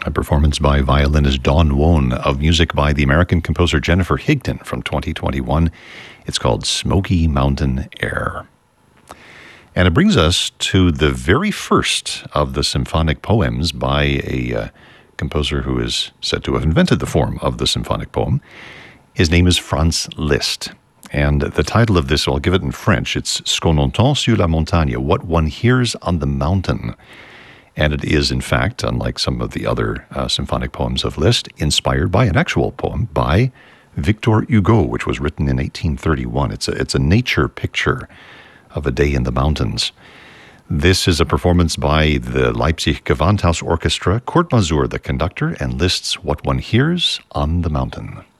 A performance by violinist Dawn Wone of music by the American composer Jennifer Higdon from 2021. It's called Smoky Mountain Air. And it brings us to the very first of the symphonic poems by a composer who is said to have invented the form of the symphonic poem. His name is Franz Liszt. And the title of this, I'll give it in French, it's Ce qu'on entend sur la montagne, What One Hears on the Mountain. And it is, in fact, unlike some of the other symphonic poems of Liszt, inspired by an actual poem by Victor Hugo, which was written in 1831. It's a nature picture of a day in the mountains. This is a performance by the Leipzig Gewandhaus Orchestra, Kurt Masur, the conductor, and Liszt's What One Hears on the Mountain.